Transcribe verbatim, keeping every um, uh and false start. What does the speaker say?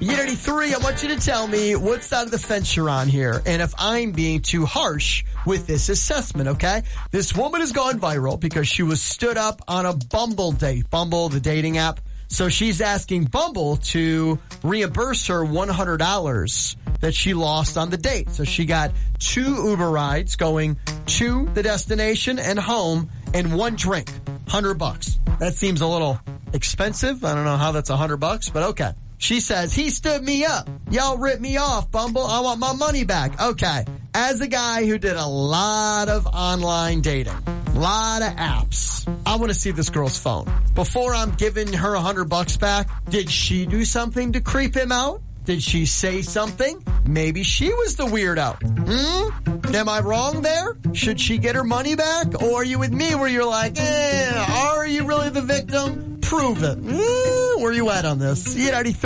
Unity three, I want you to tell me what side of the fence you're on here and if I'm being too harsh with this assessment, okay? This woman has gone viral because she was stood up on a Bumble date. Bumble, the dating app. So she's asking Bumble to reimburse her one hundred dollars that she lost on the date. So she got two Uber rides going to the destination and home and one drink. one hundred bucks. That seems a little expensive. I don't know how that's one hundred bucks, but okay. She says, he stood me up. Y'all ripped me off, Bumble. I want my money back. Okay. As a guy who did a lot of online dating, a lot of apps, I want to see this girl's phone. Before I'm giving her a hundred bucks back, did she do something to creep him out? Did she say something? Maybe she was the weirdo. Hmm? Am I wrong there? Should she get her money back? Or are you with me where you're like, eh, are you really the victim? Prove it. Eh, where you at on this? E ninety-three